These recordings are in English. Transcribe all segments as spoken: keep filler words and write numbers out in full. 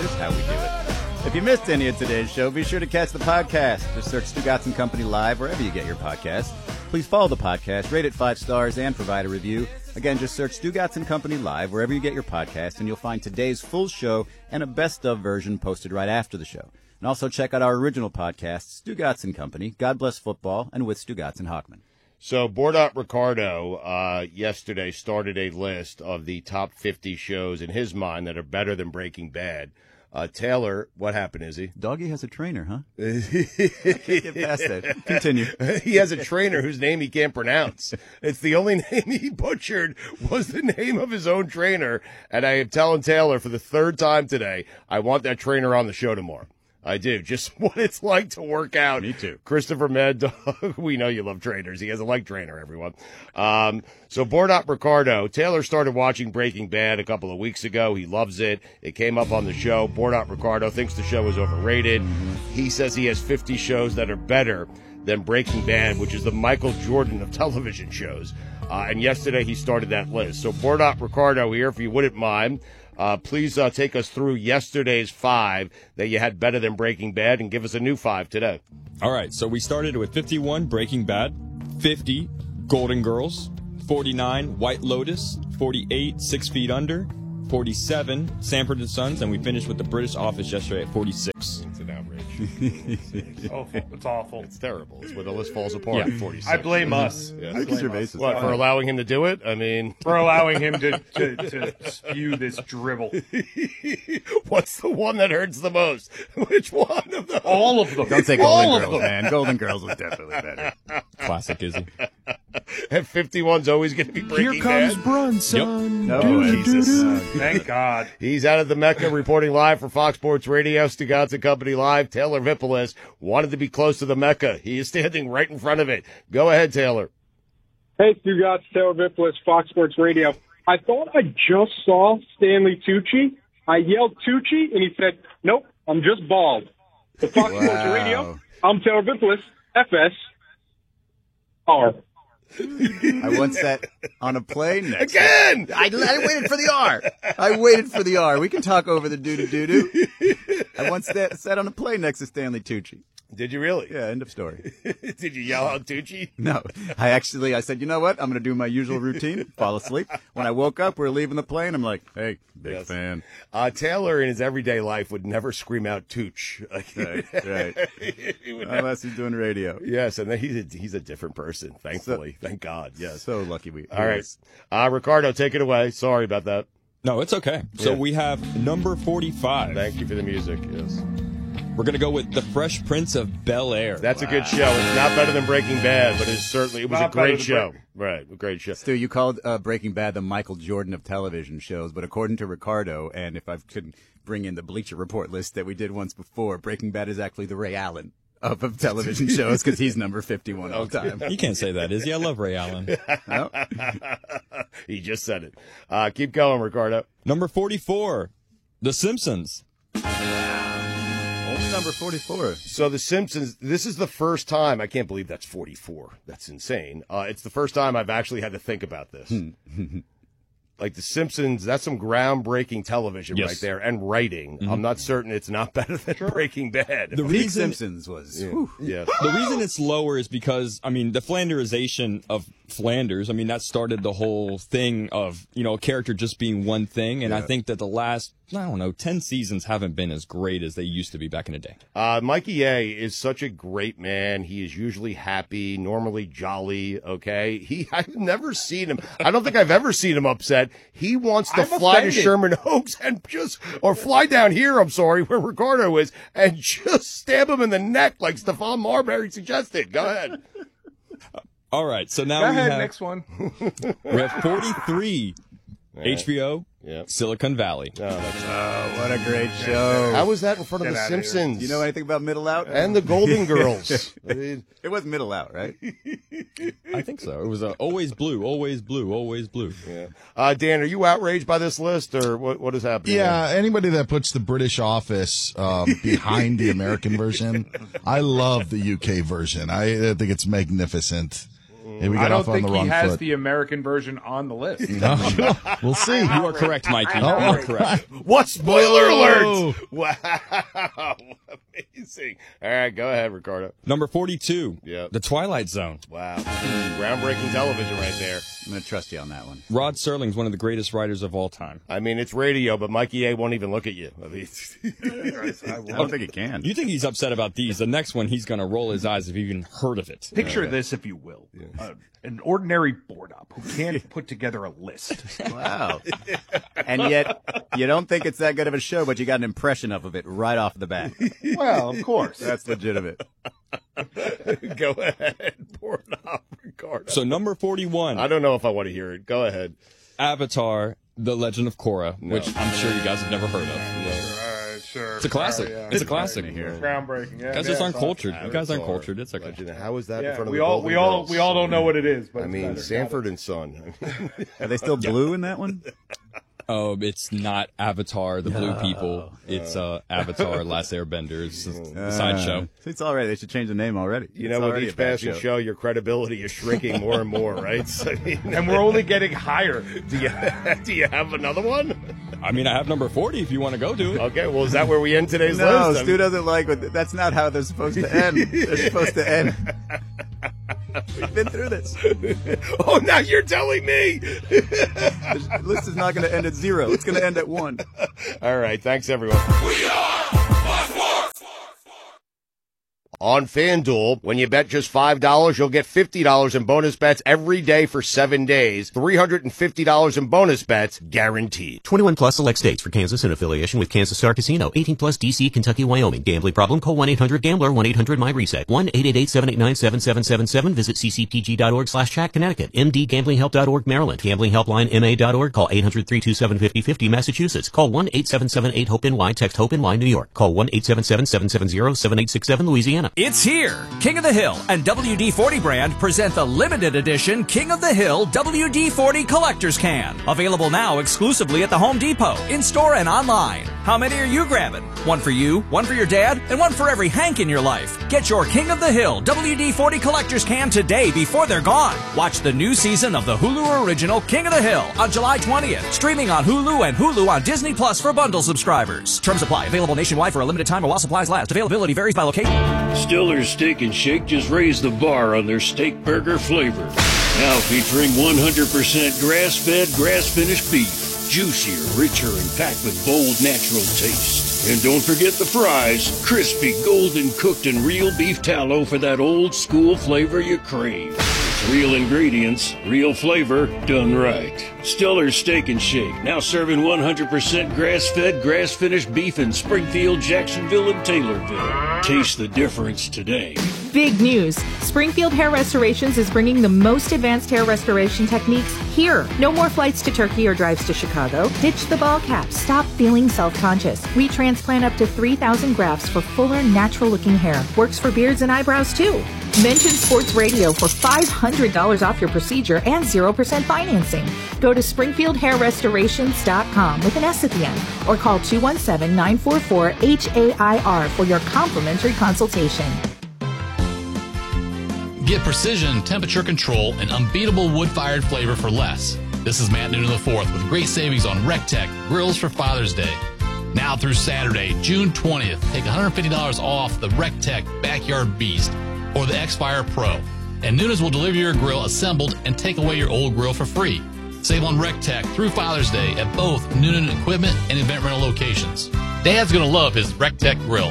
is how we do it. If you missed any of today's show, be sure to catch the podcast. Just search Stugotz and Company Live wherever you get your podcasts. Please follow the podcast, rate it five stars, and provide a review. Again, just search Stugotz and Company Live wherever you get your podcast, and you'll find today's full show and a best-of version posted right after the show. And also check out our original podcasts, Stugotz and Company, God Bless Football, and With Stugotz and Hockman. So, Bordat Ricardo uh, yesterday started a list of the top fifty shows in his mind that are better than Breaking Bad. Uh, Taylor, what happened, Izzy? Doggy has a trainer, huh? I can't get past that. Continue. He has a trainer whose name he can't pronounce. It's the only name he butchered was the name of his own trainer. And I am telling Taylor for the third time today, I want that trainer on the show tomorrow. I do. Just what it's like to work out. Me too. Christopher Mad Dog. We know you love trainers. He has a leg trainer, everyone. Um, so Bordat Ricardo, Taylor started watching Breaking Bad a couple of weeks ago. He loves it. It came up on the show. Bordat Ricardo thinks the show is overrated. He says he has fifty shows that are better than Breaking Bad, which is the Michael Jordan of television shows. Uh, and yesterday he started that list. So Bordat Ricardo here, if you wouldn't mind. Uh, please uh, take us through yesterday's five that you had better than Breaking Bad and give us a new five today. All right, so we started with fifty-one, Breaking Bad, fifty, Golden Girls, forty-nine, White Lotus, forty-eight, Six Feet Under, forty-seven, Sanford and Sons, and we finished with The British Office yesterday at forty-six. It's an outrage. It's awful. It's awful. It's terrible. It's where the list falls apart Yeah. at forty-six. I blame us. Yeah. I think Gervais is What, for fine. allowing him to do it? I mean, For allowing him to, to, to spew this dribble. what's the one that hurts the most? Which one of them? All of them. Don't say All Golden of Girls, them. man. Golden Girls was definitely better. Classic, Izzy. And fifty-one's always going to be Breaking Here comes Bad. Brunson. No, Do, do, Jesus. do. Thank God. He's out of the Mecca reporting live for Fox Sports Radio, Stugotz and Company Live. Taylor Vipolis wanted to be close to the Mecca. He is standing right in front of it. Go ahead, Taylor. Hey, Stugotz, Taylor Vipolis, Fox Sports Radio. I thought I just saw Stanley Tucci. I yelled Tucci, and he said, nope, I'm just bald. The Fox Wow. Sports Radio, I'm Taylor Vipolis, F S R. I once sat on a plane next to- Again! I, I waited for the R. I waited for the R. We can talk over the doo-doo-doo-doo. I once sat, sat on a plane next to Stanley Tucci. Did you really? Yeah, end of story. Did you yell out Tucci? No, I actually, I said, you know what? I'm going to do my usual routine, fall asleep. When I woke up, we we're leaving the plane. I'm like, hey, big Yes. fan. Uh, Taylor in his everyday life would never scream out Tooch. Right, right. He would never- Unless he's doing radio. Yes, and then he's a, he's a different person, thankfully. Thank God, yes. So lucky we. All right. Uh, Ricardo, take it away. Sorry about that. No, it's okay. So Yeah. we have number forty-five. Thank you for the music, yes. We're going to go with The Fresh Prince of Bel-Air. That's a good show. It's not better than Breaking Bad, but it's certainly, it was Not a great better than show. Breaking- Right, a great show. Stu, you called uh, Breaking Bad the Michael Jordan of television shows, but according to Ricardo, and if I could bring in the Bleacher Report list that we did once before, Breaking Bad is actually the Ray Allen of, of television shows because he's number fifty-one all time. You can't say that, Izzy. I love Ray Allen. No? He just said it. Uh, keep going, Ricardo. Number forty-four, The Simpsons. Only number forty-four. So The Simpsons, this is the first time, I can't believe that's forty-four. That's insane. Uh, it's the first time I've actually had to think about this. Like The Simpsons, that's some groundbreaking television Yes. right there and writing. I'm not certain it's not better than Breaking Bad. The Big reason Simpsons was. yeah. whew. yeah. the reason it's lower is because, I mean, the Flanderization of Flanders, I mean, that started the whole thing of, you know, a character just being one thing. And I think that the last, I don't know, ten seasons haven't been as great as they used to be back in the day. Uh, Mikey A is such a great man. He is usually happy, normally jolly, okay? He, I've never seen him. I don't think I've ever seen him upset. He wants to I'm fly offended. to Sherman Oaks and just, or fly down here, I'm sorry, where Ricardo is, and just stab him in the neck like Stephon Marbury suggested. Go ahead. All right, so now Go we ahead, have, next one. we have forty-three, H B O, Yeah. Silicon Valley. Oh, that's, Oh, what a great show. how was that in front of Get The outta here. Simpsons? you know anything about Middle Out? and the Golden Girls. I mean, It was Middle Out, right? I think so. It was uh, always blue, always blue, always blue. yeah. Uh, Dan, are you outraged by this list, or what? What is happening? Yeah, anybody that puts the British Office um, behind the American version, I love the U K version. I, I think it's magnificent. and we I got don't off on think the he wrong has foot. the American version on the list. No, we'll see. You are correct, Mikey. Oh, you are correct. What spoiler Whoa. alert? Wow. Amazing. All right, go ahead, Ricardo. Number forty-two, Yep. The Twilight Zone. Wow. Groundbreaking television right there. I'm going to trust you on that one. Rod Serling's one of the greatest writers of all time. I mean, it's radio, but Mikey A won't even look at you. I mean, I don't think it can. You think he's upset about these? The next one, he's going to roll his eyes if he even heard of it. Picture this, if you will. Uh, an ordinary board op who can't put together a list. Wow. And yet, you don't think it's that good of a show, but you got an impression of it right off the bat. Well, of course. That's legitimate. go ahead. Pour it up, Ricardo. So number forty-one, I don't know if I want to hear it. Go ahead. Avatar, The Legend of Korra, which I'm sure you guys have never heard of. All right, sure. It's a classic. Sorry, yeah. It's a classic. Groundbreaking. Yeah, You guys yeah, just aren't so- cultured. You guys aren't Avatar, cultured. It's okay. Legend. How is that in Yeah, front of we the all Golden we all Girls? we all don't know what it is, but I it's mean, better. Sanford and Son. Are they still blue in that one? Oh, it's not Avatar, the Blue People. It's uh, Avatar, Last Airbender. It's a sideshow. Uh, it's all right. They should change the name already. You It's know, with already each a bad passing show. show. your credibility is shrinking more and more, right? So, I mean, And we're only getting higher. do you do you have another one? I mean, I have number forty if you want to go to it. Okay, well, is that where we end today's No, list? I Stu mean- doesn't like what. That's not how they're supposed to end. They're supposed to end. We've been through this. Oh, now you're telling me. The list is not going to end at zero. It's going to end at one. All right, thanks everyone. On FanDuel, when you bet just five dollars, you'll get fifty dollars in bonus bets every day for seven days. three hundred fifty dollars in bonus bets guaranteed. twenty-one plus select states for Kansas in affiliation with Kansas Star Casino. eighteen plus D C, Kentucky, Wyoming. Gambling problem? Call one eight hundred gambler, one eight hundred my reset. one eight eight eight, seven eight nine, seven seven seven seven. Visit ccpg.org slash chat Connecticut. m d gambling help dot org Maryland. Gambling helpline M A dot org. Call eight hundred, three two seven, five oh five oh Massachusetts. Call one eight seven seven eight hope N Y. Text HOPE-N Y New York. Call one eight seven seven, seven seven zero, seven eight six seven Louisiana. It's here! King of the Hill and W D forty brand present the limited edition King of the Hill W D forty Collector's Can. Available now exclusively at the Home Depot, in-store and online. How many are you grabbing? One for you, one for your dad, and one for every Hank in your life. Get your King of the Hill W D forty Collector's Can today before they're gone. Watch the new season of the Hulu original King of the Hill on July twentieth. Streaming on Hulu and Hulu on Disney Plus for bundle subscribers. Terms apply. Available nationwide for a limited time or while supplies last. Availability varies by location. Stiller's Steak and Shake just raised the bar on their steak burger flavor. Now featuring one hundred percent grass-fed, grass-finished beef. Juicier, richer, and packed with bold, natural taste. And don't forget the fries. Crispy, golden cooked, and real beef tallow for that old school flavor you crave. It's real ingredients, real flavor, done right. Stiller's Steak and Shake, now serving one hundred percent grass-fed, grass-finished beef in Springfield, Jacksonville, and Taylorville. Taste the difference today. Big news! Springfield Hair Restorations is bringing the most advanced hair restoration techniques here. No more flights to Turkey or drives to Chicago. Ditch the ball cap. Stop feeling self-conscious. We transplant up to three thousand grafts for fuller, natural-looking hair. Works for beards and eyebrows, too. Mention Sports Radio for five hundred dollars off your procedure and zero percent financing. Go to springfield hair restorations dot com with an S at the end or call two one seven, nine four four, H A I R for your complimentary consultation. Get precision, temperature control, and unbeatable wood-fired flavor for less. This is Matt Noonan the fourth with great savings on RecTech grills for Father's Day. Now through Saturday, June twentieth, take one hundred fifty dollars off the RecTech Backyard Beast or the X-Fire Pro. And Noonan's will deliver your grill assembled and take away your old grill for free. Save on RecTech through Father's Day at both Noonan Equipment and Event Rental locations. Dad's going to love his RecTech grill.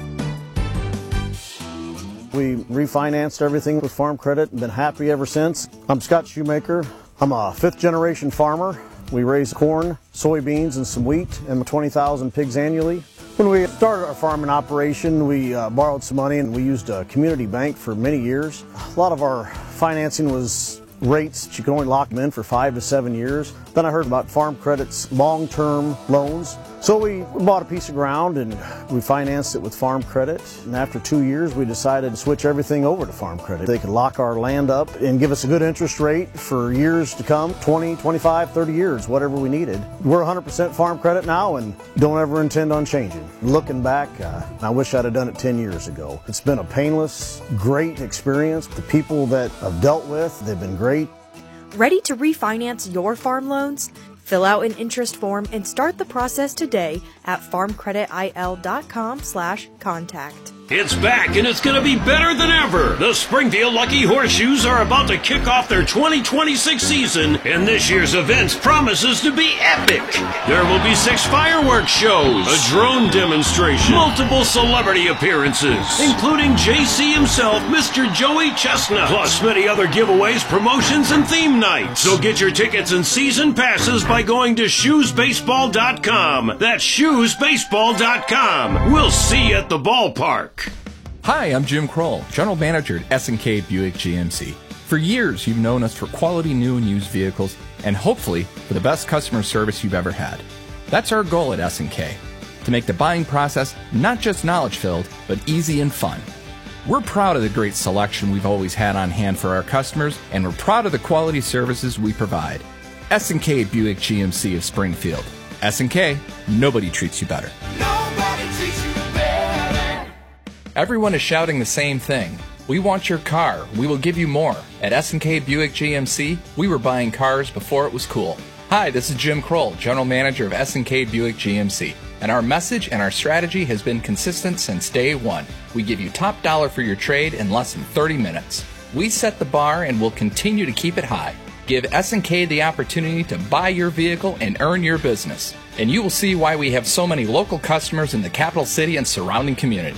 We refinanced everything with Farm Credit and been happy ever since. I'm Scott Shoemaker. I'm a fifth generation farmer. We raise corn, soybeans, and some wheat and twenty thousand pigs annually. When we started our farming operation, we uh, borrowed some money and we used a community bank for many years. A lot of our financing was rates that you could only lock them in for five to seven years. Then I heard about Farm Credit's long-term loans. So we bought a piece of ground and we financed it with Farm Credit. And after two years, we decided to switch everything over to Farm Credit. They could lock our land up and give us a good interest rate for years to come, twenty, twenty-five, thirty years, whatever we needed. We're one hundred percent Farm Credit now and don't ever intend on changing. Looking back, uh, I wish I'd have done it ten years ago. It's been a painless, great experience. The people that I've dealt with, they've been great. Ready to refinance your farm loans? Fill out an interest form and start the process today at farmcreditil.com slash contact. It's back, and it's going to be better than ever. The Springfield Lucky Horseshoes are about to kick off their twenty twenty-six season, and this year's event promises to be epic. There will be six fireworks shows, a drone demonstration, multiple celebrity appearances, including J C himself, Mister Joey Chestnut, plus many other giveaways, promotions, and theme nights. So get your tickets and season passes by going to shoes baseball dot com. That's shoes baseball dot com. We'll see you at the ballpark. Hi, I'm Jim Kroll, General Manager at S and K Buick G M C. For years, you've known us for quality new and used vehicles, and hopefully for the best customer service you've ever had. That's our goal at S and K, to make the buying process not just knowledge-filled, but easy and fun. We're proud of the great selection we've always had on hand for our customers, and we're proud of the quality services we provide. S and K Buick G M C of Springfield. S and K, nobody treats you better. Nobody treats you better. Everyone is shouting the same thing. We want your car. We will give you more. At S and K Buick G M C, we were buying cars before it was cool. Hi, this is Jim Kroll, General Manager of S and K Buick G M C. And our message and our strategy has been consistent since day one. We give you top dollar for your trade in less than thirty minutes. We set the bar and will continue to keep it high. Give S and K the opportunity to buy your vehicle and earn your business. And you will see why we have so many local customers in the capital city and surrounding communities.